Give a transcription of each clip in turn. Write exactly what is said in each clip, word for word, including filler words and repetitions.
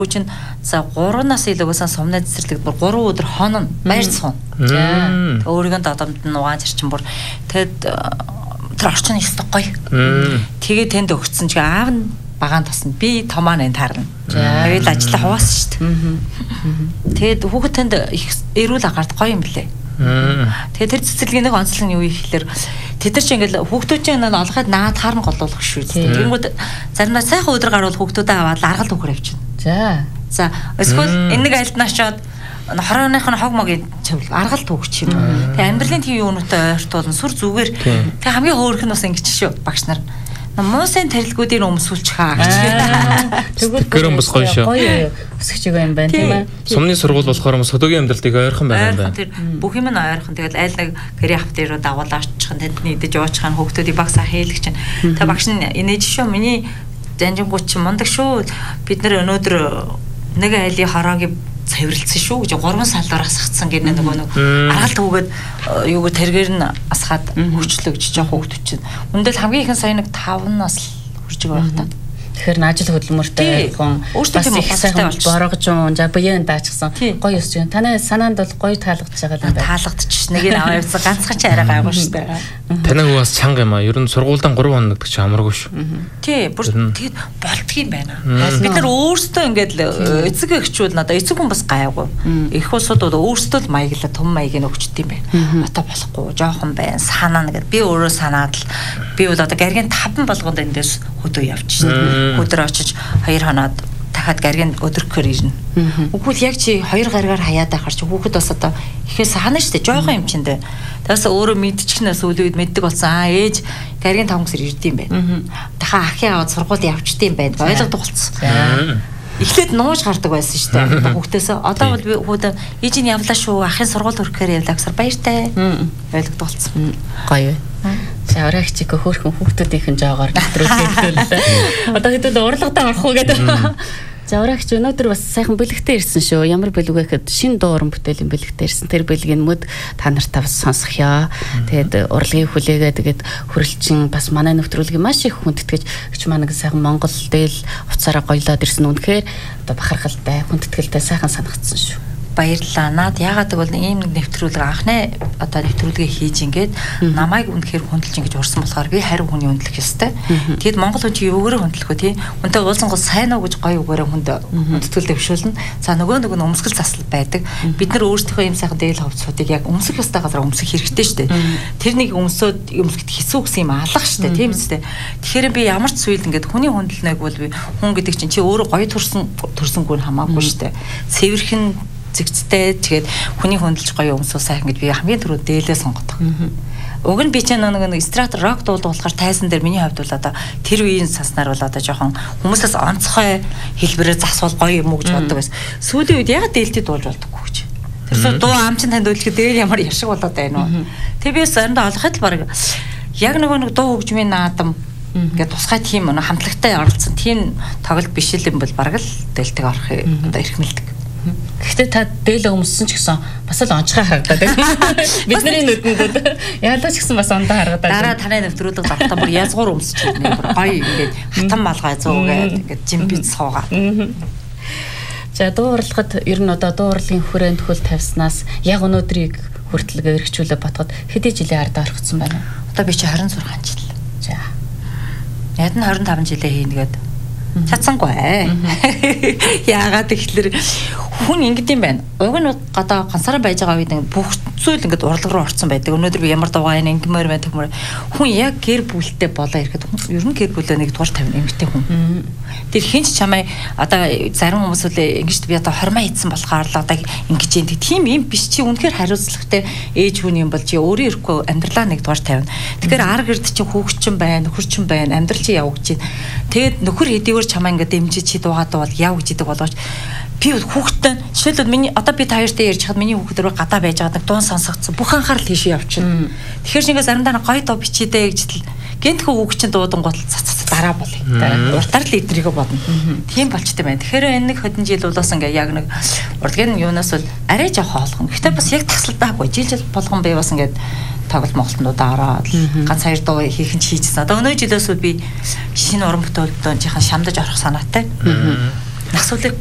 Үчин за гурван нас илүүгээс сумнаа цэцэрлэг бүр гурван өдөр хонон байр суун. За өөрийгөө додомд нь угаан зарчин бүр тэгэд тэр орчин ёстой гоё. Тэгээ тэнд өгцөн чи аав нь багаан тасна би томаа нэ таарна. Тэгээд ажиллаа хуваасан шүү дээ. Тэгэд хүүхэд тэнд их эрүүл агарт гоё юм блэ. Тэгээд тэр цэцэрлэгийн нэг онцлог нь юу ихлээр тэд нар чи ингээл хүүхдүүдийн нөө олоход наад харна голуулах шүү дээ. Тэнгүүд заримдаа сайхан өдөр гарвал хүүхдүүдээ аваад аргал өгөр явчихна. За. За эсвэл энэ нэг айлднаас шууд хорооных нь хог могийн чивл аргал төгч юм. Тэгээ амьдралын тийм юунуудтай ойртуулна сүр зүгээр. Тэгээ хамгийн хөөрх нь бас ингэж шүү багш нар. Муусын тарилгуудын өмсүүлчих хаа гэж. Тэгвэл бас гоё шүү. Гоё өсгч юм байна тийм ээ. Сумны сургууль болохоор мө содогийн амьдралтыг ойрхон байгаа юм байна. Тэр бүх юм нь ойрхон. Тэгэл айл нэг гэрээ хавтэрөө дагуул авчих нь тэнд нийдэж уучих нь хүүхдүүдийн багсаа хийлгэж чинь. Тэгээ багш нь инээж шүү миний жанжингууд чи мундаг шүү. Бид нар өнөөдөр нэг айлын хороогийн цэвэрлсэн шүү гэж гурван салбар асгацсан гэдэг нөгөө нэг аргалт хүүгээд юуг тэргээр нь асгаад хөрчлөө гэж жоох хүүхдүүд чинь. Үндэл хамгийн ихэн сая нэг таван нас хүрж байгаа байх та. Тэгэхээр наажил хөдөлмөртэй гон өөртөө тийм ухаалтай болж борогж юм за буян даачсан гоё өсч юм. Танай санаанд бол гоё таалагдж байгаа юм байна. Таалагдчих. Нэг нь аваа явсан ганцхан ч арай гайгүй шүү дээ. Танай хүү бас чанга юм аа. Ер нь сургуульдан гурав хоног гэдэг чи амаргүй шүү. Тий, бүр тэгэд болдгийм байна. Бид нар өөрсдөө ингээд эцэг эхчүүд надаа эцэг хүн бас гайгүй. Их усуд өөрсдөө л маяглаа том маягийг өгчт юм байна. Ата болохгүй жоохон байна. Санаа нэгэд би өөрөө санаад л би бол одоо гаргийн таван болгонд эндээс хөдөө явчихна. Өдөр очиж хоёр хоноод дахиад гаргийн өдөрхөөр ирнэ. Үгүй яг чи хоёр гаргаар хаяад байхаар чи хүүхэд бас одоо ихээс хана штэ жоохон юм чиндээ. Тэгээс өөрөө мэдчихнээс үл үед мэддэг болсон. Аа ээж гаргийн таван гэсэр ирд юм байна. Дахиад ахын аваад сургууль явчдсан юм байна. Ойлгодог болсон. Эхлээд нууж гардаг байсан шүү дээ. Хүүхдээсээ одоо бол би хүүхдээ ээж нь явлаа шүү. Ахын сургууль хүрэхээр явлаа гэсэр баяртай. Ойлгодог болсон. Гоё. За орой хичээх хөөхөн хүүхдүүдийнхэн жоогоор нэвтрүүлээ. Одоо хэдүүд урлагтаа орох уу гэдэг. За орой хич өнөөдөр бас сайхан бэлэгтэй ирсэн шүү. Ямар бэлэг вэ гэхэд шинэ дууран бүтээлийн бэлэгтэй ирсэн. Тэр бэлгийн мөд та нартай бас сонсохё. Тэгээд урлагийн хүлээгээ тэгээд хөрөлчин бас манай нэвтрүүлгийн маш их хүндэтгэж ч манай сайхан Монгол дээл уцаараа гоёлоод ирсэн. Үнэхээр одоо бахархалтай хүндэтгэлтэй сайхан санагдсан шүү. Баярлалаа. Наад яагаад гэвэл ийм нэг нэвтрүүлэг анхны одоо нэвтрүүлгээ хийж ингээд намайг үнэхээр хүндэлж ингэж урсан болохоор би хариу хүний хүндлэх ёстой. Тэгэд Монгол хүн чи юугаар хүндлэх вэ тий? Үнтэй уулзсан гол сайн уу гэж гоё үгээрээ хүнд хүндэтгэлтэй бишүүлнэ. За нөгөө нэг нь өмсгөл засал байдаг. Бид нар өөрсдийнхөө ийм сайхан дээл ховцуудыг яг өмсөх ёстой газар өмсөх хэрэгтэй шүү дээ. Тэр нэг өмсөд өмсгөхд хэсүү гэсэн юм алах шүү дээ. Тийм үстэй. Тэгэхээр би ямар ч зүйл ингээд хүний хүндэлнэг бол би хүн гэдэг чинь чи өөрөө гоё төрсөн төрсөнгөө хамаагүй шүү дээ. Цэвэрхэн зэгцтэй тэгээд хүний хүндэлж гоё өмсөө сайхан гэж би хамгийн түрүү дээлээ сонгодог. Уг нь би ч нэг нэг страт рок дуулдаг болохоор тайсан дээр миний хувьд бол одоо тэр үеийн санснаар бол одоо жоохон хүмүүсээс онцгой хэлбэрээр засвал гоё юм уу гэж боддог байсан. Сүүлийн үед ягаад дээлтэй дуулж болдоггүй гэж. Тэр дуу амчин танд үлдэхэд дээр ямар яшиг болоод байна уу. Тэг би заримдаа олоход л баг яг нөгөө нэг дуу хөгжмийн наадам ингээд тусгай тийм нэг хамтлагтай оролцсон тийм тоглолт биш л юм бол баг л дээлтэйг орох одоо эрхмэлдэг. Гэхдээ та дээлээ өмссөн ч гэсэн бас л онцгой харагдаад байна. Бидний нүдэнд яалаа ч гэсэн бас ондоо харагдаад дараа байна. танай нэвтрүүлэг завтаа бүр язгуур өмсч байна. Бүр гоё ингээд хатан малгай зуугаад ингээд жимбиц суугаад. За дуу урлагад ер нь одоо дуу урлагийн хүрээнд хөл тавьснаас яг өнөөдрийг хүртэл эргчүүлээ батгад хэдий жилийн ард орхицсан байна. Одоо би чи хорин зургаан жил. За. Яг нь хорин таван жилээ хийнгээд чадсангүй. Яагаад тэгэхээр хүн ингэдэм байна. Уг нь одоо ганцаараа байж байгаа үед бүх зүйл ингээд урлаг руу орсон байдаг. Өнөөдөр би ямар дуугаа ингэмээр байна тэгмээр хүн яг гэр бүлтэй болоо ирэхэд ер нь гэр бүлээ нэг дугаар тавина эмэгтэй хүн. Тэр хинч чамай одоо зарим хүмүүс үл ингэж би одоо хормоо хийсэн болохоор л одоо ингэж юм тийм юм биш чи үнэхээр хариуцлагатай ээж хүн юм бол чи өөрөө ирэхгүй амьдралаа нэг дугаар тавина. Тэгэхээр ар гэрд чи хүүхчин байна, нөхөрчин байна, амьдрал чи явж чинь. Тэгээд нөхөр хэдийгээр чамаа ингээд дэмжиж чи дуугаа дуувал яв гэж идэг болооч би хүүхдтэй жишээлбэл миний одоо би таяртай ярьж хаад миний хүүхэд рүү гадаа байж байгаа нэг дуун сонсогдсон бүх анхаарал тийшээ явчихна. Тэгэхээр шингээ заримдаа гоё дуу бичээдээ гэж л гэнтхүү хүүхчин дуудан гол цац дараа болъё. Уртаар л эдрийгөө бодно. Тийм болчтой байна. Тэгэхээр энэ нэг хэдэн жил болоос ингээ яг нэг урлагийн юунаас бол арай жоох хоолгоно. Гэхдээ бас яг тасалдаагүй. Жил жил болгон би бас ингээд тоглолт Монголтнуудаа ороод ганц хоёр дуу хийх нь хийжсэн. Одоо өнөө жилээс би шинэ уран бүтээлд жинхэнэ шамдаж орох санаатай. Нас үлээхгүй шүү дээ.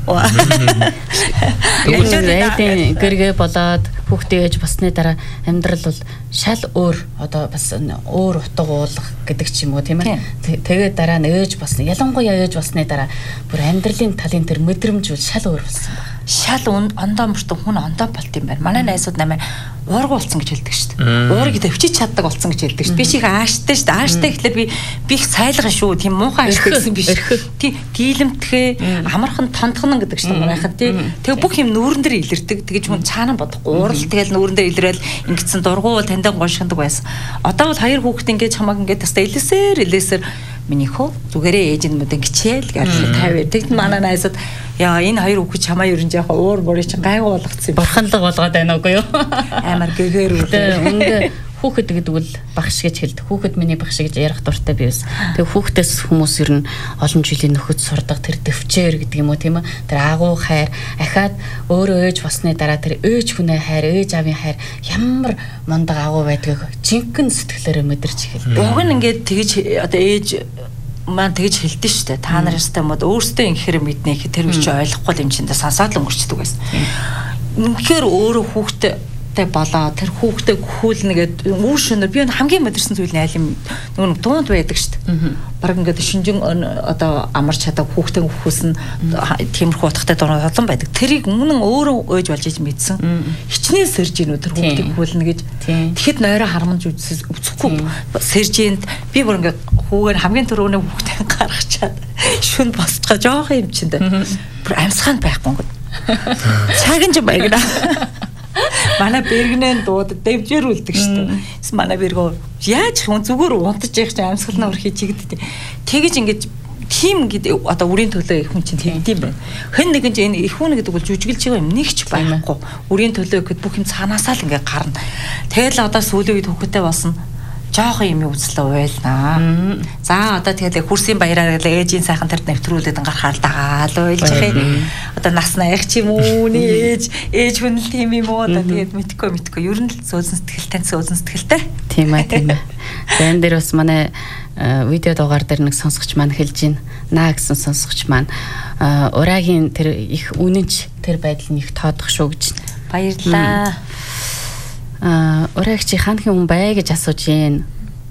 Тэгээд гэргээ болоод хүүхдээ ээж басны дараа амьдрал бол шал өөр одоо бас өөр утга уулах гэдэг ч юм уу тийм ээ. Тэгээд дараа нь ээж басна. Ялангуяа ээж басны дараа бүр амьдралын талын тэр мэдрэмж бол шал өөр болсон байна. Шал ондоо мөртөө хүн ондоо болт юм байна. Манай найзууд намайг уурга болсон гэж хэлдэг шүү дээ. Уургийг төвчиж чаддаг болсон гэж хэлдэг шүү дээ. Би чих ааштай шүү дээ. Ааштай гэхлээр би би их сайлган шүү. Тийм муухай ааштай гэсэн биш. Тий дийлэмтгэ амархан тондгоно гэдэг шүү дээ манайхад тий. Тэгээ бүх юм нүүрэн дээр илэрдэг. Тэгэж хүн цаана бодохгүй. Уурал тэгэл нүүрэн дээр илрээл ингэсэн дургуул таньдаг гоншиндаг байсан. Одоо бол хоёр хүүхэд ингэж хамааг ингэж тастаа илээсээр илээсээр миний хөө зүгээрээ ээж нь мөдөн гिचээл гэж тавиад тэгт манай найзууд яа энэ хоёр хүүхэд чамаа ерөн жаахан уур борыг чинь гайгүй болгоцсон юм. Бурханлаг болгоод байна уугүй юу? Амар гэгээр үндэ хүүхэд гэдэг бол багш гэж хэлдэг. Хүүхэд миний багш гэж ярих дуртай би бас. Тэг хүүхдээс хүмүүс ер нь олон жилийн нөхөд сурдаг тэр төвчээр гэдэг юм уу тийм ээ. Тэр агуу хайр ахаад өөрөө ээж басны дараа тэр ээж хүнээ хайр, ээж аавын хайр ямар мундаг агуу байдгийг жинхэнэ сэтгэлээрээ мэдэрч эхэлдэг. Уг нь ингээд тэгэж одоо ээж маань тэгж хэлдэг шүү дээ. Та нар ястай мод өөрсдөө ингэхээр мэднэ их тэр үчи ойлгохгүй юм чиндээ сансаад л өнгөрчдөг байсан. Үнэхээр өөрөө хүүхдээ болоо тэр хүүхдээ гүхүүлнэ гэдэг үр шөнөөр би хамгийн мэдэрсэн зүйл нь айл юм нөгөө дунд байдаг шүү дээ. Бараг ингээд шинжин одоо амарч чадаа хүүхдээ гүхүүлсэн тиймэрхүү утгатай дунд олон байдаг. Тэрийг өмнө өөрөө өөж болж иж мэдсэн. Хичнээн сэрж ийнү тэр хүүхдээ гүхүүлнэ гэж. Тэгэхэд нойроо харамж үзэхгүй сэржинд би бүр ингээд хүүгээр хамгийн түрүүний хүүхдээ гаргачаад шүн босцоо жоох юм чиндээ. Бүр амьсгаанд байхгүй ингээд. Цагинж байгна. Манай бэргнэн дууд дэвжэрүүлдэг шүү дээ. Манай бэргөө яаж хүн зүгээр унтаж явах чинь амьсгал нөр хийж игддэг. Тэгэж ингэж тим гэдэг одоо үрийн төлөө хүн чинь тэгдэм байна. Хэн нэгэн ч энэ их хүн гэдэг бол жүжиглж байгаа юм нэг ч байхгүй. Үрийн төлөө гэхэд бүх юм цаанаасаа л ингээ гарна. Тэгэл одоо сүүлийн үед хүүхэдтэй болсон жоохон юм үзлээ уйлнаа. За одоо тэгэл хурсын баяраар ээжийн сайхан тард навтруулаад гарахаар дагаал уйлж байгаа. Одоо нас наях ч юм уу нээ ээж ээж хүн л тийм юм уу одоо тэгээд мэдхгүй мэдхгүй ер нь л зөөзөн сэтгэлтэй зөөзөн сэтгэлтэй. Тийм ээ тийм ээ. За энэ дээр бас манай видео дугаар дээр нэг сонсогч маань хэлж байна. Наа гэсэн сонсогч маань ураагийн тэр их үнэнч тэр байдал нь их тоодох шүү гэж. Баярлаа. А ураагчи хаанхын хүн бай гэж асууж гин.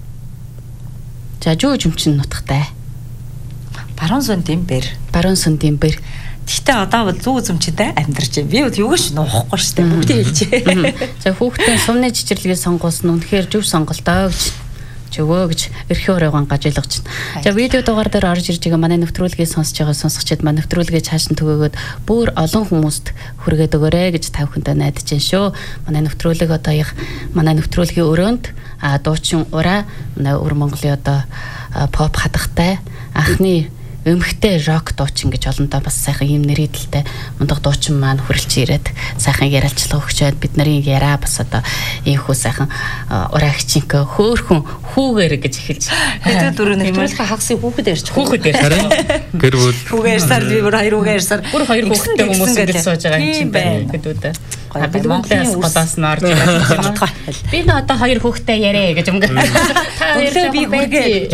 За жөө жимчин нутгатай. Баруун сүндийн бэр. Баруун сүндийн бэр. Гэхдээ одоо бол зүү зэмчтэй амьдарч байна. Би бол юу гэж нуухгүй шүү дээ. Бүгдийг хэлжээ. За хүүхдийн сумны жижирлэгийг сонгуулсан үнэхээр зөв сонголтоо гэж өгөө гэж эрхийн урайгаан гажийлгаж байна. За видео дугаар дээр орж ирж байгаа манай нэвтрүүлгийг сонсож байгаа сонсогчид манай нэвтрүүлгээ цааш нь түгээгөөд бүр олон хүмүүст хүргээд өгөөрэй гэж та бүхэндээ найдаж байна шүү. Манай нэвтрүүлэг одоо яг манай нэвтрүүлгийн өрөөнд а дуучин ураа манай өр Монголын одоо поп хатгатай анхны эмхтэй рок дуучин гэж олондоо бас сайхан юм нэрийдэлтэй мундаг дуучин маань хүрэлж ирээд сайхан яриалцлага өгчөөд бид нарын яриа бас одоо ийхүү сайхан ураагчинка хөөхөн хүүгээр гэж эхэлж хэдэн дөрөв нэвтрүүлэх хагсын хүүхэд ярьж хүүхэд ярьж гэр бүл хүүгээр сар би бүр хоёр хүүгээр сар бүр хоёр хүүхэдтэй хүмүүс ингэж сууж байгаа юм байна гэдэг үү. Бид Монголын голоос нь орж байгаа. Би нэ одоо хоёр хүүхэдтэй яриа гэж өнгө. Та хоёр би хүргээ.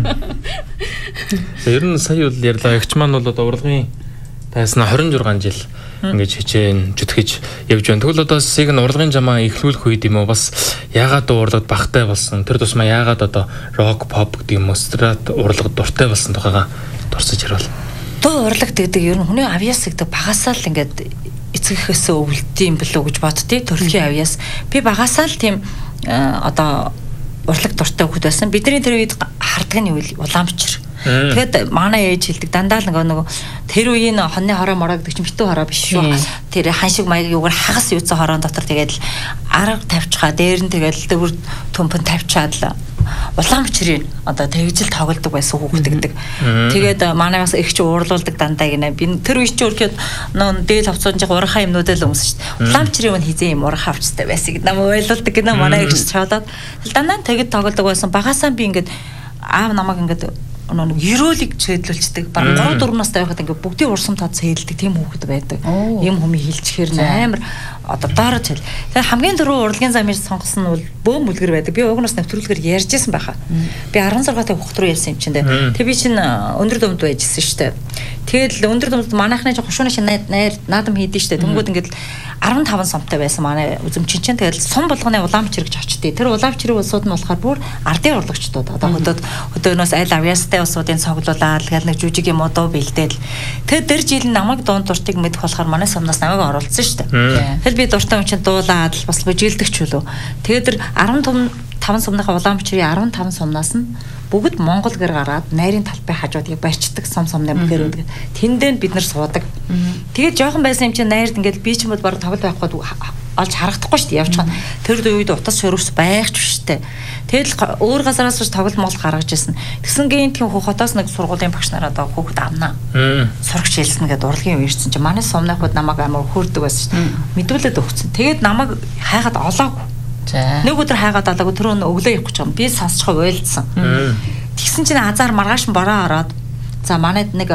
Ер нь сая бол ярьлаа. Ягч маань бол одоо урлагийн тайснаа хорин жургаан жил ингэж хичээн зүтгэж явж байна. Тэгвэл одоо сийг нь урлагийн жамаа эхлүүлэх үед юм уу бас яагаад урлаг багтай болсон. Тэр тусмаа яагаад одоо рок поп гэдэг юм уу страт урлаг дуртай болсон тухайга дурсаж харуул. Тоо урлаг гэдэг ер нь хүний авьяас гэдэг багасаа л ингээд эцэгхээсээ өвлдөм билүү гэж боддتي төрөлхийн авьяас. Би багасаа л тийм одоо урлаг дуртай хүүхэд байсан. Бидний тэр үед хардаг нь юу вэ? Уламжчир. Тэгэхэд манай ээж хэлдэг дандаа л нөгөө тэр үеийн хоньны хороо мороо гэдэг чинь битүү хороо биш шүү. Тэр ханшиг маяг юугаар хагас юуцсан хороон дотор тэгээд арга тавьчихаа дээр нь тэгээд дэвэр төмпөн тавьчаад л уламжчирийн одоо тэгжил тоглодог байсан хүүхэд гэдэг. Тэгээд манай бас их ч уурлуулдаг дандаа гинэ. Би тэр үеч өөрхөд нөө дээл авцсан жиг урахаа юмнуудаа л өмсөн шүү. Уламжчирийн хүн хизээ юм урах авчтай байсан гэдэг нам ойлгуулдаг гинэ. Манай их ч чодоод дандаа тэгэд тоглодог байсан. Багасаа би ингээд аав намайг ингээд нэг ерөөлийг цэдлүүлцдэг. Бараг три дөрвөн настай байхад ингээ бүгдийн урсам тод цэдэлдэг тийм хүүхэд байдаг. Ийм хүмүүс хилчгээр амар одоо доороо цэл. Тэгээ хамгийн дөрөв урлагийн замыг сонгосон нь бол бөөм үлгэр байдаг. Би уг нас нэвтрүүлгээр ярьж исэн байхаа. Би арван зургаатай хүүхэд рүү ярьсан юм чинь дээ. Тэгээ би чинь өндөр дүмд байжсэн шүү дээ. Тэгэл өндөр дүмд манайхны жоо хушууны шин найр наадам хийдэж шүү дээ. Тэнгүүд ингээд арван таван сомтой байсан манай үзэмчин чинь тэгэл сум болгоны улаан чирэгч очтыг. Тэр улаан чирэг улсууд нь болохоор бүр ардын урлагчдууд одоо хөдөөд хөдөөнөөс аль авьяастай улсуудын цуглуулаад тэгэл нэг жүжиг юм уу дуу бэлдээл. Тэгээд дэр жил намайг дунд дуртыг мэдэх болохоор манай сумнаас намайг оруулсан шүү дээ. Тэгэл би дуртай юм чинь дуулаад бас бүжилдэгч үлээ. Тэгээд тэр арван таван сумныхаа улаан чирийн арван таван сумнаас нь бүгд Монгол гэр гараад найрын талбай хажууд яг барьцдаг сум сумны бүгээр үүдэг. Тэндээ бид нар суудаг. Тэгээд жоохон байсан юм чинь найрд ингээд би ч юм бол баг тоглол байхгүй олж харагдахгүй шүү дээ явж чана. Тэр үед утас шөрөвс байхч биш дээ. Тэгэл өөр газараас ч тоглол мол гаргаж ирсэн. Тэгсэн гин тийм хотоос нэг сургуулийн багш нараа одоо хүүхэд авнаа. Сурагч хэлсэн гэдэг урлагийн үе ирсэн чинь манай сумнахууд намайг амар хөөрдөг байсан шүү дээ. Мэдүүлээд өгсөн. Тэгээд намайг хайгаад олоогүй. Нэг өдөр хайгаад алаагүй тэр өн өглөө явах гэж юм. Би сонсцохоо уйлдсан. Тэгсэн чинь азар маргааш бороо ороод за манайд нэг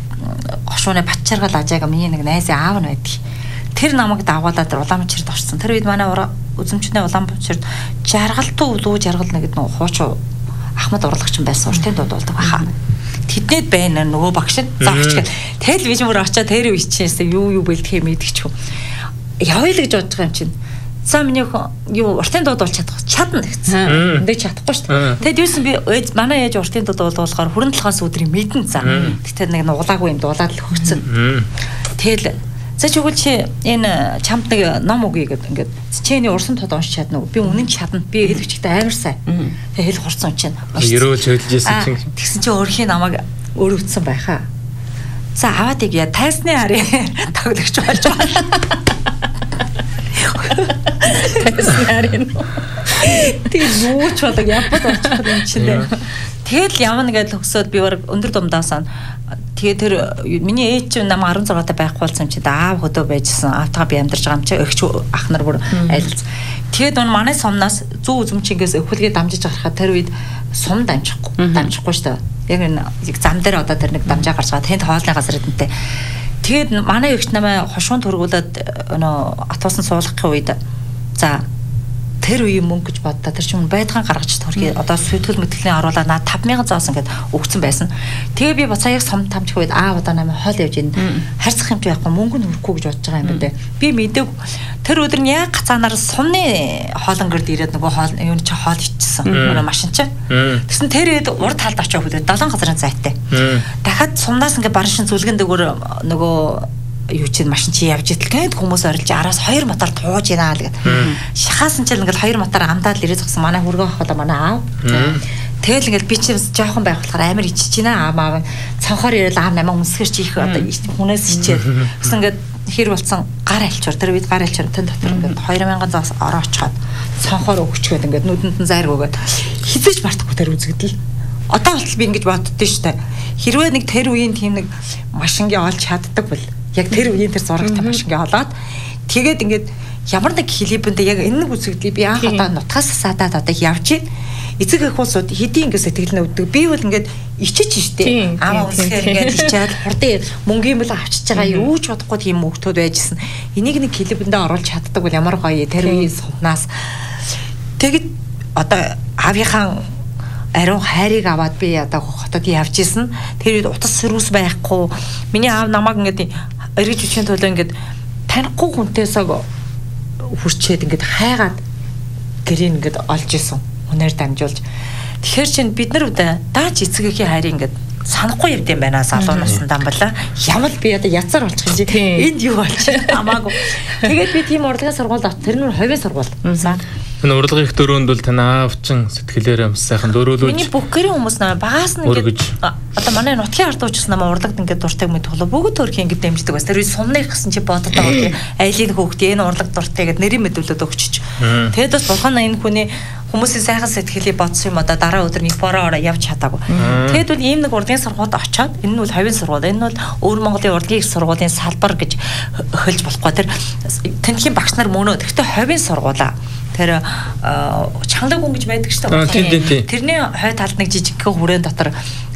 гошууны Батчаргал ажаага миний нэг найзын аав нь байдаг. Тэр намайг дагуулаад тэр Улаанбаатарт орсон. Тэр үед манай үзэмчний Улаанбаатарт жаргалтуу өвлөө жаргал нэг нэг хуучуу Ахмад урлагч байсан уртын дууд болдог баха. Тэднэд байна нөгөө багш нь заагч гэл. Тэгэл би ч мөр очиад тэр үчээсээ юу юу бэлтгэх мэдчих юм. Явъя л гэж бодож байгаа юм чинь. За миний юу уртын дууд бол чадах чадна гэсэн. Эндээ чадахгүй шүү дээ. Тэгэд юусэн би манай яаж уртын дууд болгохоор хүрэн талхаас өдрийг мэдэн за. Тэгтээ нэг нуулаагүй юм дуулаад л хөгцөн. Тэгэл за чигвэл чи энэ чамд нэг ном өгье гэдэг ингээд чиний урсан тод уншиж чадна уу? Би үнэн чадна. Би хэлвчтэй амар сайн. Тэгээ хэл хурцсан чинь. Ерөөлж хөдөлжсэн чинь. Тэгсэн чи өөрхийн намайг өөр өвдсөн байхаа. За аваад ийг яа тайсны ари тоглогч болж байгаа. Тэснэрэн. Тэгээд юу ч бодог явбал очих юм чинь. Тэгэл явна гэж өгсөд би өндөр думдаасан. Тэгээ тэр миний ээж чинь нам арван зургаатай байхгүй болсон юм чи аав хөдөө байжсэн. Аавтайгаа би амьдарч байгаа юм чи өгч ах нар бүр айлц. Тэгээд өн манай сумнаас зүү үзмчингээс өвхөлгээ дамжиж гарахад тэр үед сум дамжихгүй. Дамжихгүй шүү дээ. Яг энэ зам дээр одоо тэр нэг дамжаа гарч байгаа. Тэнд хоолны газар эдэнтэй. Тэгээд манай эгч намайг хошуун төргүүлээд нөө атуусан суулгахын үед за тэр үеийн мөнгө гэж боддоо тэр чинь байдгаан гаргаж төрхий одоо сүйтгэл мэтгэлний оруулаад наа таван мянган зоосон гэд өгсөн байсан. Тэгээ би бацаа яг сум тамчих үед аа одоо намайг хоол явж ийн харьцах юм чи байхгүй мөнгө нь өрөхгүй гэж бодож байгаа юм байна. Би мэдээг тэр өдөр нь яг гацаанаар сумны хоолонгорд ирээд нөгөө хоол юу чи хоол ичсэн. Нөгөө машин чи. Тэгсэн тэр үед урд талд очиж өгдөө долоон газрын зайтай. Дахиад сумнаас ингээ баран шин зүлгэн дээгүүр нөгөө юу чинь машин чи явж итэл гээд хүмүүс орилж араас хоёр мотор тууж ийна л гэд. Шахаасан ч ингээл хоёр мотор амдаад ирээд зогсон манай хүргэн хахала манай аав. Тэгэл ингээл би чи жоохон байх болохоор амар ичиж байна аав аав цанхоор ирэл аав намайг өмсгэр чи их одоо хүнээс ичээд гэсэн ингээд хэр болсон гар альчуур тэр үед гар альчуур тэн дотор ингээд хоёр мянган заас ороо очоод цанхоор өгчгээд ингээд нүдэнд нь зайр өгөөд хизээж бартахгүй тэр үзэгдэл. Одоо болтол би ингэж боддөө штэ. Хэрвээ нэг тэр үеийн тийм нэг машингийн олж чаддаг бол яг тэр үеийн тэр зурагтай машингээ олоод тэгээд ингээд ямар нэг клипэндээ яг энэ нэг үзэгдлийг би анх одоо нутгаас садаад одоо явж ийн эцэг эх улсууд хэдийн ингээд сэтгэл нөвдөг би бол ингээд ичиж штэ аа үнсгээр ингээд ичээд хурдан мөнгөний мөл авчиж байгаа юу ч бодохгүй тийм мөнгөтүүд байжсэн энийг нэг клипэндээ оруулж чаддаг бол ямар гоё тэр үеийн сумнаас тэгээд одоо аавынхаа ариун хайрыг аваад би одоо хотод явж исэн. Тэр үед утас сөрвс байхгүй. Миний аав намайг ингээд эргэж үчийн төлөө ингээд танихгүй хүнтэйсээ хүрчээд ингээд хайгаад гэрийг ингээд олж исэн. Үнээр дамжуулж. Тэгэхээр чинь бид нар даач эцэгийн хайрыг ингээд санахгүй юм дим байна залуу насндаа амбала. Ямар би одоо яцаар болчих юм чи. Энд юу болчих хамаагүй. Тэгээд би тийм урлагийн сургууль авт. Тэр нь хувийн сургууль. Энэ урлагийн их дөрөөнд бол тань аавчин сэтгэлээрээ бас сайхан дөрөөлөж. Миний бүх гэрийн хүмүүс намайг багаас нь ингээд одоо манай нутгийн ард уучсан намайг урлагт ингээд дуртай мэд болоо бүгд төрхийн ингээд дэмждэг бас. Тэр үед сумны гэсэн чи бодод байгаа. Айлын хөөхтэй энэ урлаг дуртай гэдэг нэрийн мэдүүлээд өгчөж. Тэгээд бас болгоно энэ хүний хүмүүсийн сайхан сэтгэлийг бодсон юм одоо дараа өдөр нэг бороо ороо явж чадаагүй. Тэгэд бол ийм нэг урлагийн сургуульд очиод энэ нь бол хувийн сургууль. Энэ нь бол өвөр Монголын урлагийн их сургуулийн салбар гэж хөлж болохгүй. Тэр тэнхийн багш нар мөнөө гэхдээ хувийн сургуулаа. Тэр чангалаг хүн гэж байдаг шүү дээ. Тэрний хой талд нэг жижигхэн хүрээнд дотор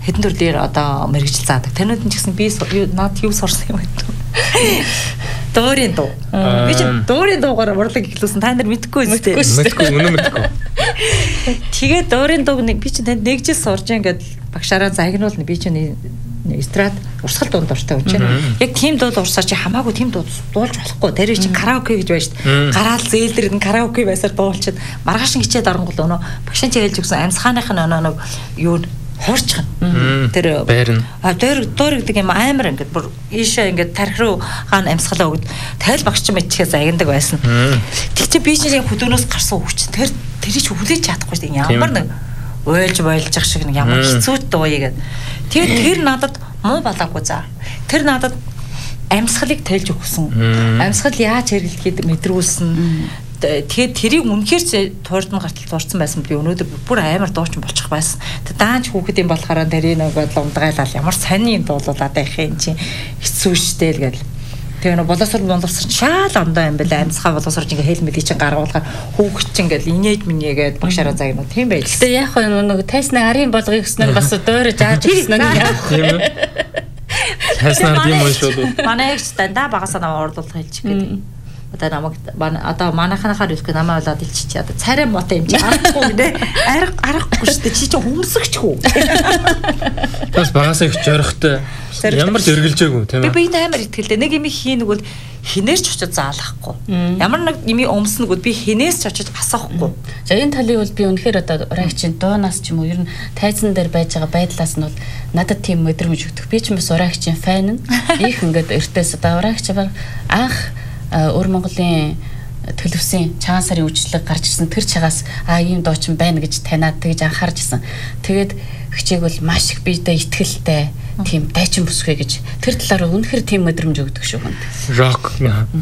хэдэн төрлийн одоо мэрэгжил заадаг. Танууд нь ч гэсэн би наад юу сурсан юм бэ? Дуурийн дуу. Би ч дуурийн дуугаар урлаг ихлүүлсэн. Та нар мэдгүй үстэй. Мэдгүй, үнэн мэдгүй. Тэгээд дуурийн дууг нэг би ч танд нэг жил сурж ингээд багшаараа загнуулна. Би ч эстрад урсгал дунд дуртай болж байна. Яг тийм дууд урсаар чи хамаагүй тийм дууд дуулж болохгүй. Тэр чи караоке гэж байна шүү дээ. Гараал зээлдэр нь караоке байсаар дуулчихад маргааш хичээд оронгол өнөө багшин чи хэлж өгсөн амьсгааных нь өнөө нэг юу хуурчхан. Тэр байрна. А тэр дуур гэдэг юм амар ингээд бүр ийшээ ингээд тарих руу хаана амьсгалаа өгд. Тайл багш ч мэдчихээ загнадаг байсан. Тэг чи би чинь хөдөөнөөс гарсан хүч. Тэр тэр чи хүлээж чадахгүй шүү дээ. Ямар нэг уйлж бойлжих шиг нэг ямар хэцүү дууя гэдэг. Тэгээд тэр надад муу балаагүй за. Тэр надад амьсгалыг тайлж өгсөн. Амьсгал яаж хэрэглэхэд мэдрүүлсэн. Тэгээд тэрийг үнэхээр туурдны гартал туурсан байсан би өнөөдөр бүр амар дуучин болчих байсан. Тэгээд даанч хүүхэд юм болохоор тэрийг нэг ундгаалал ямар сонин юм дуулуулаад байх юм чи хэцүү штэй л гэл. Тэгээ нөө боловсрол боловсрол шаал ондоо юм бэлээ амьсгаа боловсрол ингээ хэл мэдий чинь гаргуулахаар хүүхэд чинь ингээл инээж минийгээд багшаараа загнаа тийм байж. Гэтэ яг нэг тайсны арын болгоё гэснээр бас дойроо зааж өгсөн нь яах тийм үү? Тайснаар тийм үү шүү. Манай их дандаа багасаа намайг орлуулах хэлчих гэдэг. Одоо намайг одоо манайханахаар хэлэх намайг болоод илчиж одоо царай мотой юм чи арахгүй нэ арга арахгүй шүү дээ чи чи хүмсгч хүү. Бас багасаа их жорихтой ямар ч өргөлжээгүй тийм ээ. Би би амар итгэлтэй нэг юм хийнэг бол хинээс ч очиж заалахгүй. Ямар нэг юм өмснөгүүд би хинээс ч очиж асахгүй. За энэ талыг бол би үнэхээр одоо ураагчийн дуунаас ч юм уу ер нь тайзан дээр байж байгаа байдлаас нь бол надад тийм мэдрэмж өгдөг. Би ч бас ураагчийн фэн нь их ингээд эртээс одоо ураагч анх Өр Монголын төлөвсөн цагаан сарын үйлчлэг гарч ирсэн тэр чагаас а ийм дуучин байна гэж танаад тэгж анхаарч ирсэн. Тэгээд хичээг бол маш их биедээ итгэлтэй тийм дайчин бүсгүй гэж тэр талаар үнэхээр тийм мэдрэмж өгдөг шүү хүнд. Рок.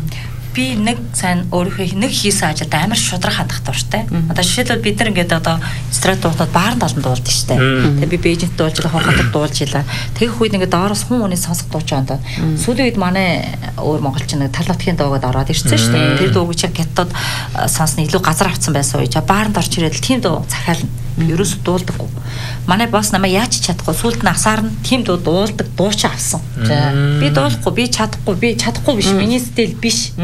Би нэг сайн өөрийнхөө нэг хийсэн ажилд амар шудраг хандах дуртай. Одоо жишээлбэл бид нар ингээд одоо эстрад дуулаад баарнд олон дуулдаг штэ. Тэгээ би Бээжинт дуулж байгаа, Хонхотод дуулж илаа. Тэгэх үед ингээд доороос хүн хүний сонсох дуучаанд сүүлийн үед манай өөр монголчин нэг тал утгийн дуугаад ороод ирсэн штэ. Тэр дууг чи гятад сонсны илүү газар авцсан байсан үеч баарнд орч ирээд тийм дуу захиална. Ерөөс дуулдаггүй. Манай босс намайг яаж чадахгүй сүлд нь асаар нь тийм дуу дуулдаг дууч авсан. За би дуулахгүй, би чадахгүй, би чадахгүй биш. Миний стил биш.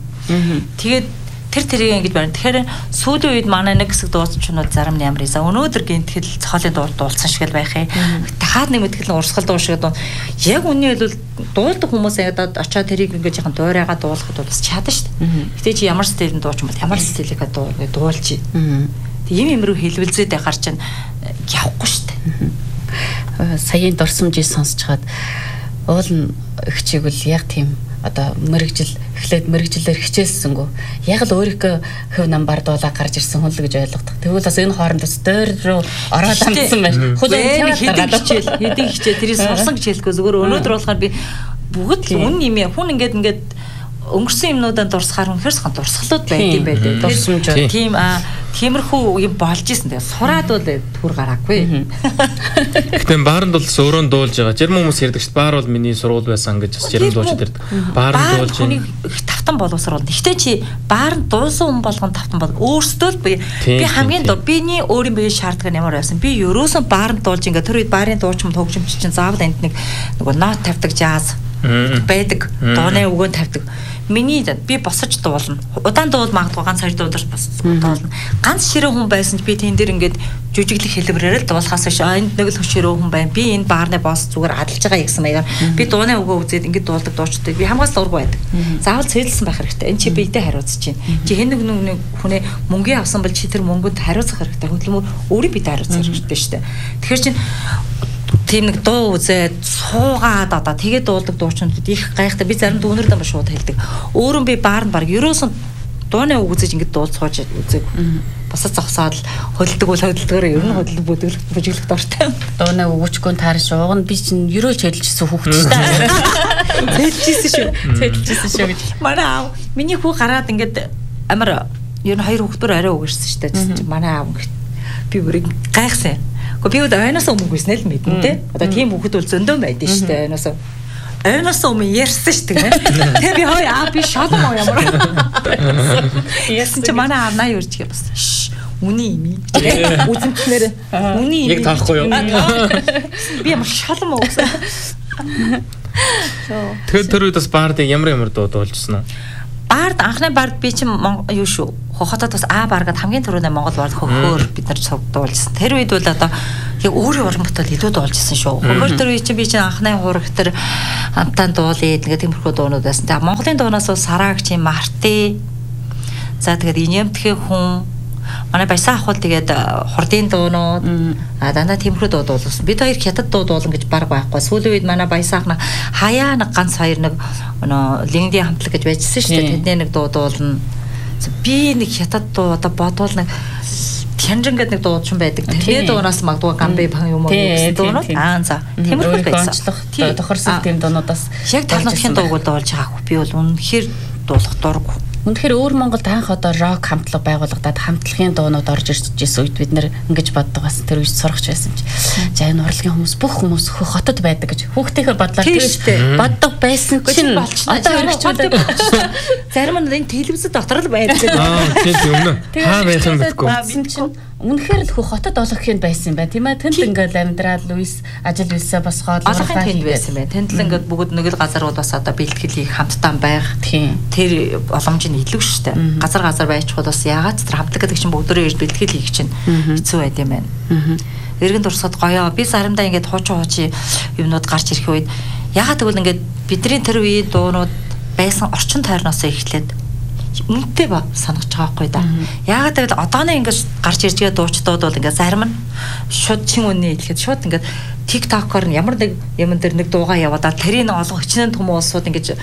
Тэгээд тэр тэрийг ингэж байна. Тэгэхээр сүүлийн үед манай нэг хэсэг дууцчнууд зарим нь ямар ийса өнөөдөр гинтгэл цохолын дуур дуулсан шиг л байх юм. Дахиад нэг мэтгэл урсгал дуу шиг дуу. Яг үнэн хэлбэл дуулдаг хүмүүс ядаад очоод тэрийг ингэж яхан дуурайгаа дуулахад бас чадна шүү дээ. Гэтэ чи ямар стилийн дууч юм бол ямар стилийг дуу дуулж. Тэг юм юм руу хэлбэлзээд байхаар чинь явахгүй шүү дээ. Саяын дурсамжийг сонсч чад уул ихчиг бол яг тийм одоо мэрэгжил эхлээд мэрэгжилээр хичээлсэнгүү яг л өөрийнхөө хөв намбар дуулаа гарч ирсэн хүн л гэж ойлгодог. Тэгвэл бас энэ хооронд бас дойр руу ороод амтсан байна. Хөлөө хэдийн хичээл хэдийн хичээл тэрийг сурсан гэж хэлэхгүй зүгээр өнөөдөр болохоор би бүгд л үн юм яа хүн ингээд ингээд өнгөрсөн юмнуудаа дурсахаар үнэхээр сан дурсгалууд байд юм байлээ. Дурсамж тийм аа тиймэрхүү юм болж исэн. Тэгээ сураад бол түр гараагүй. Гэхдээ баарнд бол өөрөө дуулж байгаа. Жирмэн хүмүүс ярьдаг шүү. Баар бол миний сургууль байсан гэж бас жирмэн дуулж ирдэг. Баарнд дуулж юм. Тавтан боловсруулна. Гэхдээ чи баарнд дуулсан хүн болгон тавтан бол өөрсдөө л би хамгийн доо биний өөрийн биеийн шаардлага нь ямар байсан. Би ерөөсөн баарнд дуулж ингээ тэр үед баарын дуучим төгжимч чинь заавал энд нэг нөгөө нот тавьдаг жааз байдаг. Дууны өгөө тавьдаг. Миний би босож дуулна. Удаан дуул магадгүй ганц хоёр дуулж босож дуулна. Ганц ширээ хүн байсан ч би тэн дээр ингээд жүжиглэх хэлбэрээр л дуулахаас биш. Энд нэг л ширээ хүн байна. Би энэ баарны босс зүгээр адалж байгаа гэсэн маягаар би дууны өгөө үзээд ингээд дуулдаг дуучтай. Би хамгаас дургүй байдаг. Заавал цэдэлсэн байх хэрэгтэй. Энэ чи биедээ хариуцж чинь. Чи хэн нэг нэг хүнээ мөнгө авсан бол чи тэр мөнгөнд хариуцах хэрэгтэй. Хөдөлмөр өөрийн биедээ хариуцах хэрэгтэй шүү дээ. Тэгэхээр чинь тийм нэг дуу үзээд суугаад одоо тэгээд дуулдаг дуучнууд их гайхдаг. Би зарим дүүнэр дам шууд хэлдэг. Өөрөө би баар нь баг ерөөсөн дууны үг үзэж ингэж дуулцгааж үзэг. Босоо зогсоод хөдөлдөг бол хөдөлдөгөөр ер нь хөдөлдөг бүжиглэх бүжиглэх дуртай. Дууны өгчгөө таарш ууг нь би чинь ерөөч хэлжсэн хүүхэд шүү дээ. Хэлжсэн шүү. Хэлжсэн шүү гэж. Манай аав миний хүү гараад ингэж амар ер нь хоёр хүүхдээр арай өгөрсөн шүү дээ. Манай аав би бүрийг гайхсан. Би одоо ойноос өмнө гүйснэ л мэднэ те. Одоо тийм хүүхэд бол зөндөө байдэн шүү дээ. Ойноос ойноос өмнө ярьсан шүү дээ. Тэгээ би хой аа би шалам уу ямар. Яасан ч манай аав наа юурч гээ бас. үний юм. Үзэмжнэр үний яг таахгүй юу? Би ямар шалам уу гэсэн. Тэгэхээр тэр үед бас баард ямар ямар дуу дуулжсэн уу? Баард анхны баард би чинь юу шүү. Хотод бас А бааргад хамгийн түрүүний Монгол баард хөхөөр бид нар дуулжсэн. Тэр үед бол одоо яг өөрийн уран бүтээл илүү дуулжсэн шүү. Хөхөөр тэр үед чинь би чинь анхны хураг тэр хамтаа дуулъя гэдэг тиймэрхүү дуунууд байсан. Тэгээ Монголын дуунаас бол Сараагчийн Марти. За тэгээд Инемтхийн хүн манай баясаа ах бол тэгээд хурдын дуунууд а дандаа тиймэрхүү дуу дуулсан. Бид хоёр хятад дуу дуулан гэж баг байхгүй. Сүүлийн үед манай баясаа ах нэг хаяа нэг ганц хоёр нэг өнөө лингдийн хамтлаг гэж байжсэн шүү дээ. Тэдний нэг дуу дуулна. Би нэг хятад дуу одоо бодвол нэг Тянжин гэдэг нэг дуучин байдаг. Тэгээ дуунаас магадгүй гамбай пан юм уу гэсэн дуунууд. Аа за. Тиймэрхүү байсан. Тохирсон тийм дуунуудаас яг талнуудын дууг дуулж байгаа. Би бол үнэхээр дуулах дурггүй. Үнэхээр өөр Монголд анх одоо рок хамтлаг байгуулагдаад хамтлагын дуунууд орж ирж байсан үед бид нэр ингэж боддог бас тэр үед сурахч байсан чи. За энэ урлагийн хүмүүс бүх хүмүүс хотод байдаг гэж хүүхдийнхээ бодлоор тэр боддог байсан чинь одоо өргөчүүд зарим нь энэ телевизэд дотор л байдаг. Аа тийм юм. Хаа байх юм бэ? чинь үнэхээр л хөө хотод олох юм байсан юм байна тийм ээ. Тэнд ингээл амьдрал Луис ажил үйлсээ босгоод урлагаа хийгээд байсан юм байна. Тэнд л ингээд бүгд нэг л газар бол бас одоо бэлтгэл хийх хамтдаа байх. Тэр боломж нь илүү шүү дээ. Газар газар байчих бол бас яагаад тэр хамтлаг гэдэг чинь бүгдөө ирж бэлтгэл хийх чинь хэцүү байд юм байна. Эргэн дурсаад гоёо би заримдаа ингээд хуучин хуучи юмнууд гарч ирэх үед яагаад гэвэл ингээд бидний тэр үеийн дуунууд байсан орчин тойрноос эхлээд үнэтэй ба санагч байгаа байхгүй да. Яагаад гэвэл одооны ингээд гарч ирж байгаа дуучдууд бол ингээд зарим нь шууд чин үнэ хэлэхэд шууд ингээд TikTok-оор нь ямар нэг юм дээр нэг дуугаа явуудаад тэрийг олох хичнээн том улсууд ингээд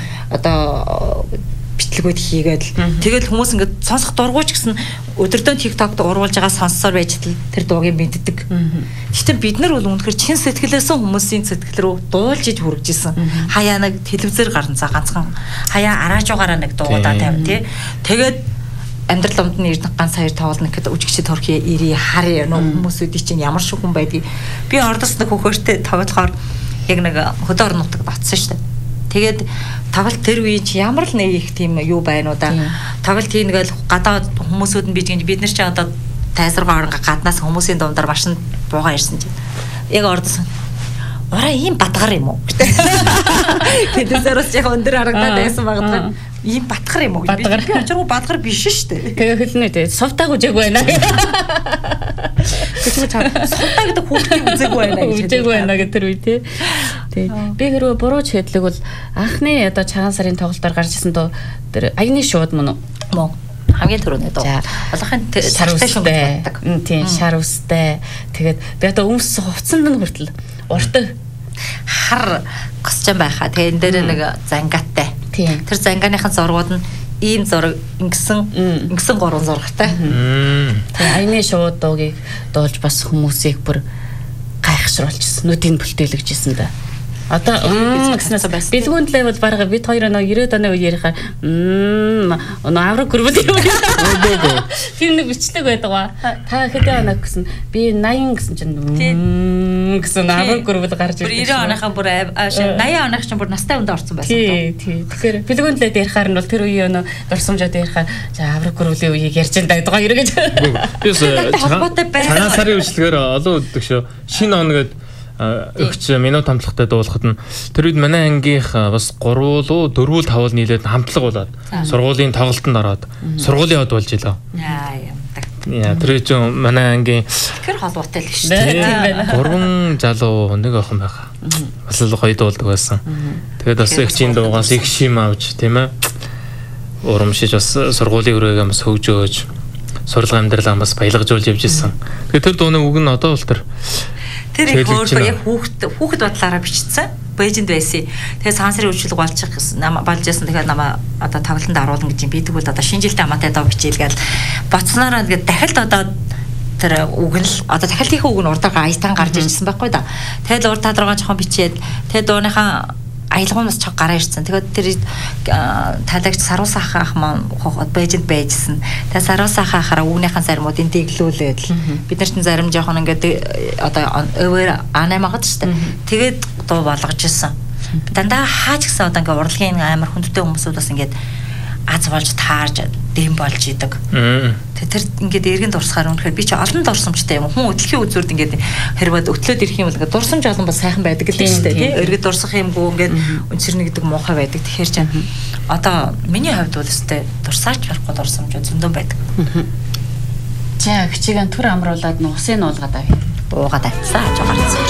одоо бичлэгүүд хийгээд тэгэл хүмүүс ингээд сонсох дургуйч гэсэн өдөртөө TikTok-д уруулж байгаа сонссоор байж тэр дуугийг мэддэг. Гэхдээ бид нар бол үнэхээр чин сэтгэлээсээ хүмүүсийн сэтгэл рүү дуулж иж хүргэж исэн. Хаяа нэг телевизээр гарна за ганцхан хаяа араажуугаараа нэг дуугуудаа тавь тий. Тэгээд амьдрал өмд нь ирнэ ганц хоёр тавуулна гэхэд үжигчд төрхий ири харъя хүмүүсүүдийн чинь ямар шиг хүн байдгийг би ордос нэг хөхөөртэй тоглохоор яг нэг хөдөө орон нутагт батсан шүү дээ. Тэгээд тоглолт тэр үе чи ямар л нэг их тийм юу байна уу да. Тоглолт хийгээл гадаад хүмүүсүүд нь бийж бид нар чи одоо тайзаргаа орон гаднаас хүмүүсийн дундаар машин буугаа ирсэн чинь яг ордос ураа ийм батгар юм уу гэдэг. Тэдээсээс яг өндөр харагдаад байсан багтаа ийм батгар юм уу гэж би очроо батгар биш шүү дээ. Тэгээ хэлнэ дээ. Совтаг үжиг байна. Тэгвэл совтаг гэдэг хүүхдийн үзэг байна гэж үзэг байна гэдэг тэр үе тий. Тий. Би хэрвээ бурууч хэдлэг бол анхны одоо цагаан сарын тоглолтоор гарч ирсэн дөө тэр аяны шууд мөн үү? Хамгийн түрүүний дуу. Олонхын шар үстэй. Тийм, шар үстэй. Тэгээд би одоо өмс хувцсанд нь хүртэл уртаг хар госч байхаа. Тэгээд энэ дээр нэг зангаатай. Тэр зангааныхын зургууд нь ийм зураг ингэсэн ингэсэн гурван зурагтай. Тэгээд аяны шууд дуугийг дуулж бас хүмүүсийг бүр гайхшруулчихсан. Нүдийг бүлтээлгэж да. Одоо гэснээс бэлгүүнд левел барга бид хоёр нэг ирээд оны үе ярихаар мм авраг гөрвөл юм. Тэр нэг бичлэг байдаг ба. Та хэдэн оноо гэсэн би наян гэсэн чинь мм гэсэн авраг гөрвөл гарч ирдэг. девяносто оныхаа бүр восемьдесят оных чинь бүр настай өндө орсон байсан. Тий, тий. Тэгэхээр бэлгүүнд левел ярихаар нь бол тэр үеийн оноо дурсамжууд ярихаар за авраг гөрвөлийн үеийг ярьж байгаа даа эргэж. Би цагаан сарын үечлэгээр олон үддэг шүү. Шинэ он гэдэг өгч минут хамтлагтай дуулахад нь тэр үед манай ангийнх бас гурвуу дөрвөл тавал нийлээд хамтлаг болоод сургуулийн тоглолтод ороод сургуулийн хот болж илаа. Яа ямдаг. Яа тэр чинь манай ангийн тэр холбоотой л шүү дээ. Гурван залуу нэг охин байгаа. Бас л хоёр дуулдаг байсан. Тэгээд бас их чин дуугаас их шим авч тийм ээ. Урамшиж бас сургуулийн өрөөгээ бас хөгжөөж сурлага амьдралаа бас баялагжуулж явж исэн. Тэгээд тэр дууны үг нь одоо бол тэр тэр их өөрөө яг хүүхэд хүүхэд бодлаараа бичсэн. Бэжинд байсан. Тэгээ сансрын үйлчлэг болж нам болж ясан. Тэгэхээр намаа одоо тоглолтод оруулна гэж юм бидэг бол одоо шинэ жилдээ хамаатай доо бичээлгээл боцноороо тэгээд дахиад одоо тэр үг нь одоо дахиад их үг нь урдаа аятан гарч ирсэн байхгүй да. Тэгээд урд тадраагаа жоохон бичээд тэгээд дууныхаа аялгуун бас чог гараа ирсэн. Тэгээд тэр талагч Саруус ах ах маань бэжинд байжсэн. Тэгээд Саруус ах ахаараа үгнийхэн заримуудын дэглүүлээд бид нар чинь зарим жоохон ингээд одоо өвөр анаймагад штэ. Тэгээд дуу болгож ирсэн. Дандаа хаач гэсэн одоо ингээд урлагийн амар хүндтэй хүмүүсүүд бас ингээд аз болж таарж дэм болж идэг. Мм. Тэр ингээд эргэн дурсахаар үнэхээр би чи олон дурсамжтай юм. Хүн өдөлхийн үзүүрд ингээд хэрвээ өтлөөд ирэх юм бол ингээд дурсамж олон бас сайхан байдаг гэдэг шүү дээ тий. Эргэн дурсах юмгүй ингээд өнцөрнө гэдэг муухай байдаг. Тэгэхээр чи одоо миний хувьд бол өстэй дурсаач болохгүй дурсамж зөндөө байдаг. За хичээгээ түр амруулаад нуусыг уулгаад авъя. Уугаад авцгаа жоо гарцсан.